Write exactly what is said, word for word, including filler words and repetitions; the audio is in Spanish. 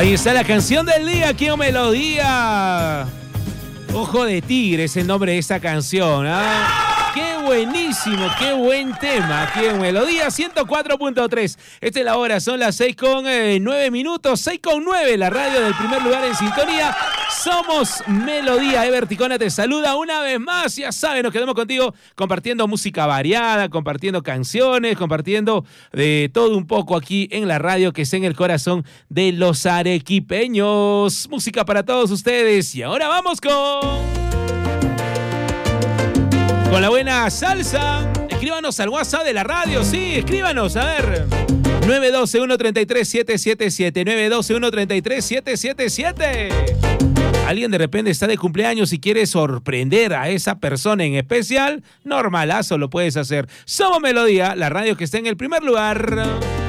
Ahí está la canción del día aquí en Melodía. Ojo de Tigre es el nombre de esta canción, ¿ah? ¡Qué buenísimo! ¡Qué buen tema! Aquí en Melodía ciento cuatro punto tres. Esta es la hora, son las seis con nueve minutos. seis con nueve, la radio del primer lugar en sintonía. Somos Melodía. Ever Ticona te saluda una vez más. Ya sabes, nos quedamos contigo compartiendo música variada, compartiendo canciones, compartiendo de todo un poco aquí en la radio que está en el corazón de los arequipeños. Música para todos ustedes. Y ahora vamos con... Con la buena salsa. Escríbanos al WhatsApp de la radio, sí, escríbanos, a ver. nueve uno dos, uno tres tres, siete siete siete. nueve uno dos, uno tres tres, siete siete siete. Alguien de repente está de cumpleaños y quiere sorprender a esa persona en especial. Normalazo lo puedes hacer. Somos Melodía, la radio que está en el primer lugar.